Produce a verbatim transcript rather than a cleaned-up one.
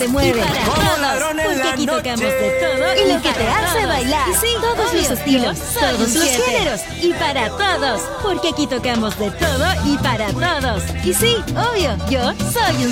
te mueve. Y para Como todos, ladrón en porque la aquí tocamos noche. de todo Y lo y que te para hace todos. bailar. Y sí, todos Obvio, los estilos, yo soy todos un los siete. géneros y para todos, porque aquí tocamos de todo y para todos. Y sí, obvio, yo soy un